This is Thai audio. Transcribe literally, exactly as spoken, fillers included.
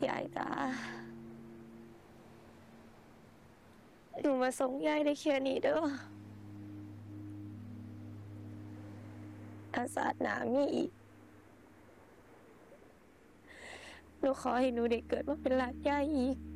ยายจ้าหนูมาส่งยายได้แค่นี้เด้ออาสาดหนามีอีกหนูขอให้หนูได้เกิดมาเป็นหลานยายอีก